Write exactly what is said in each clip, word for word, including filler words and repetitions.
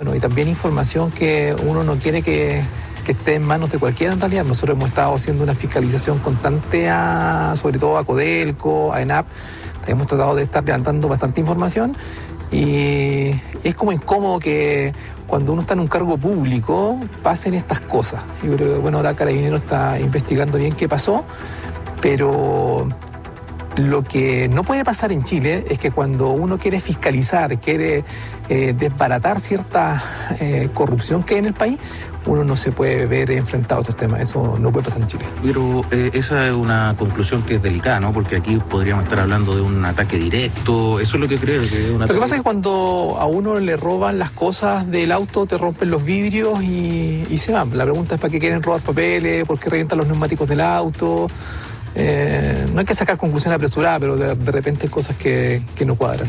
bueno, y también información que uno no quiere que, que esté en manos de cualquiera en realidad. Nosotros hemos estado haciendo una fiscalización constante, a, sobre todo a Codelco, a ENAP. Hemos tratado de estar levantando bastante información y es como incómodo que cuando uno está en un cargo público pasen estas cosas. Yo creo que, bueno, ahora Carabineros está investigando bien qué pasó, pero lo que no puede pasar en Chile es que cuando uno quiere fiscalizar, quiere eh, desbaratar cierta eh, corrupción que hay en el país, uno no se puede ver enfrentado a estos temas. Eso no puede pasar en Chile. Pero eh, esa es una conclusión que es delicada, ¿no? Porque aquí podríamos estar hablando de un ataque directo. ¿Eso es lo que creo? Que es un ataque... Lo que pasa es que cuando a uno le roban las cosas del auto, te rompen los vidrios y, y se van. La pregunta es para qué quieren robar papeles, por qué revientan los neumáticos del auto. Eh, no hay que sacar conclusiones apresuradas, pero de, de repente hay cosas que, que no cuadran.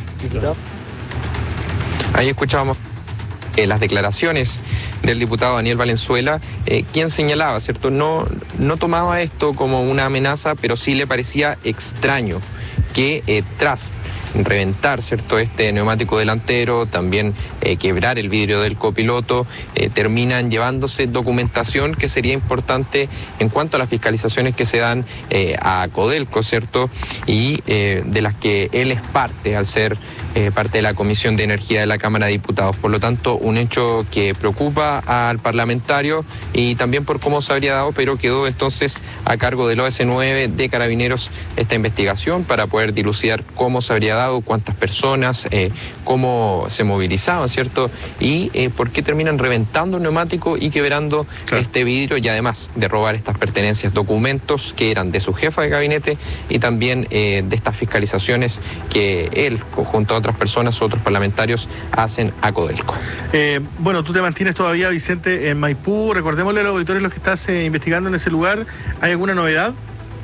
Ahí escuchábamos eh, las declaraciones del diputado Daniel Valenzuela, eh, quien señalaba, ¿cierto? No, no tomaba esto como una amenaza, pero sí le parecía extraño que eh, tras reventar, ¿cierto?, este neumático delantero, también eh, quebrar el vidrio del copiloto, eh, terminan llevándose documentación que sería importante en cuanto a las fiscalizaciones que se dan eh, a Codelco, ¿cierto?, y eh, de las que él es parte, al ser eh, parte de la Comisión de Energía de la Cámara de Diputados. Por lo tanto, un hecho que preocupa al parlamentario y también por cómo se habría dado, pero quedó entonces a cargo del O S nueve de Carabineros esta investigación para poder dilucidar cómo se habría dado, cuántas personas, eh, cómo se movilizaban, ¿cierto? Y eh, por qué terminan reventando un neumático y quebrando claro. este vidrio, y además de robar estas pertenencias, documentos que eran de su jefa de gabinete y también eh, de estas fiscalizaciones que él, junto a otras personas, otros parlamentarios, hacen a Codelco. Eh, bueno, tú te mantienes todavía, Vicente, en Maipú. Recordémosle a los auditores los que estás eh, investigando en ese lugar. ¿Hay alguna novedad?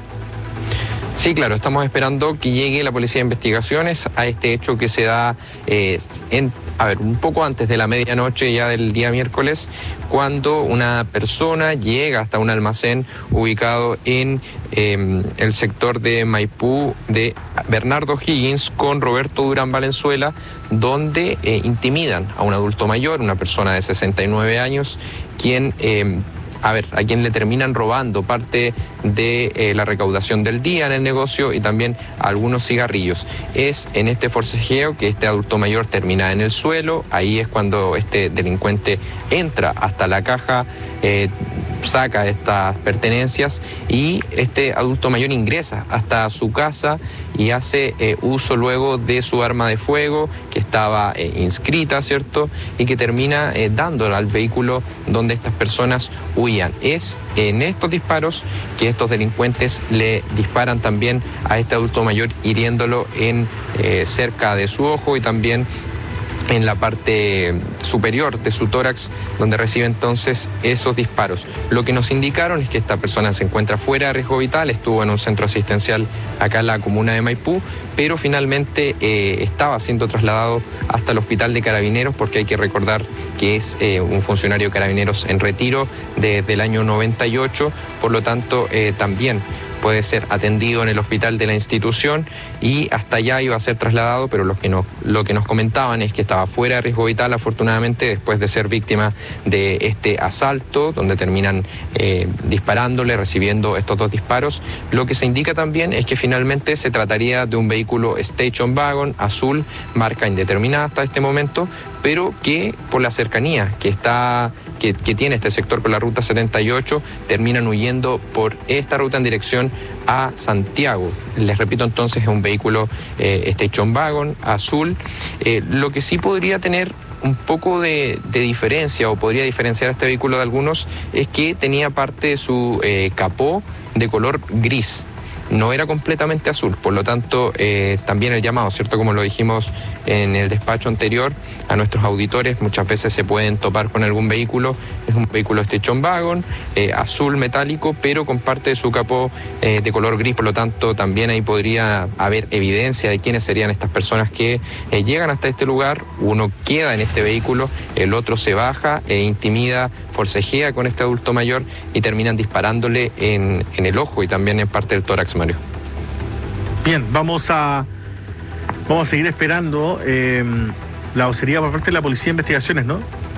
Sí, claro, estamos esperando que llegue la Policía de Investigaciones a este hecho que se da, eh, en, a ver, un poco antes de la medianoche ya del día miércoles, cuando una persona llega hasta un almacén ubicado en eh, el sector de Maipú de Bernardo Higgins con Roberto Durán Valenzuela, donde eh, intimidan a un adulto mayor, una persona de sesenta y nueve años, quien... Eh, a ver, a quien le terminan robando parte de eh, la recaudación del día en el negocio y también algunos cigarrillos. Es en este forcejeo que este adulto mayor termina en el suelo. Ahí es cuando este delincuente entra hasta la caja, eh, saca estas pertenencias y este adulto mayor ingresa hasta su casa y hace eh, uso luego de su arma de fuego que estaba eh, inscrita, ¿cierto? Y que termina eh, dándola al vehículo donde estas personas huían. Es en estos disparos que estos delincuentes le disparan también a este adulto mayor, hiriéndolo en eh, cerca de su ojo y también en la parte superior de su tórax, donde recibe entonces esos disparos. Lo que nos indicaron es que esta persona se encuentra fuera de riesgo vital, estuvo en un centro asistencial acá en la comuna de Maipú, pero finalmente eh, estaba siendo trasladado hasta el hospital de Carabineros, porque hay que recordar que es eh, un funcionario de Carabineros en retiro desde el año noventa y ocho, por lo tanto eh, también puede ser atendido en el hospital de la institución y hasta allá iba a ser trasladado, pero lo que, no, lo que nos comentaban es que estaba fuera de riesgo vital, afortunadamente, después de ser víctima de este asalto, donde terminan eh, disparándole, recibiendo estos dos disparos. Lo que se indica también es que finalmente se trataría de un vehículo Station Wagon azul, marca indeterminada hasta este momento, pero que por la cercanía que está que, que tiene este sector con la ruta setenta y ocho, terminan huyendo por esta ruta en dirección a Santiago. Les repito, entonces, es un vehículo eh, Station Wagon azul, eh, lo que sí podría tener un poco de, de diferencia, o podría diferenciar a este vehículo de algunos, es que tenía parte de su eh, capó de color gris. No era completamente azul, por lo tanto eh, también el llamado, ¿cierto? Como lo dijimos en el despacho anterior, a nuestros auditores muchas veces se pueden topar con algún vehículo, es un vehículo Station Wagon, eh, azul metálico, pero con parte de su capó eh, de color gris, por lo tanto también ahí podría haber evidencia de quiénes serían estas personas que eh, llegan hasta este lugar. Uno queda en este vehículo, el otro se baja e intimida, forcejea con este adulto mayor y terminan disparándole en, en el ojo y también en parte del tórax, Mario. Bien, vamos a vamos a seguir esperando eh, la vocería por parte de la Policía de Investigaciones, ¿no?